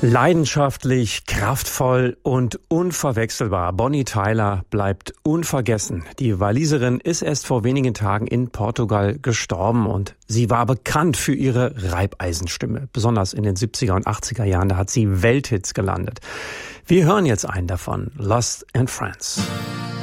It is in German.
Leidenschaftlich, kraftvoll und unverwechselbar. Bonnie Tyler bleibt unvergessen. Die Waliserin ist erst vor wenigen Tagen in Portugal gestorben und sie war bekannt für ihre Reibeisenstimme. Besonders in den 70er und 80er Jahren, da hat sie Welthits gelandet. Wir hören jetzt einen davon, Lost in France.